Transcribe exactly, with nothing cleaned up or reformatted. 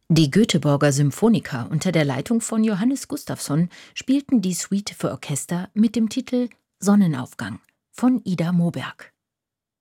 Die Göteborger Symphoniker unter der Leitung von Johannes Gustavsson spielten die Suite für Orchester mit dem Titel Sonnenaufgang von Ida Moberg.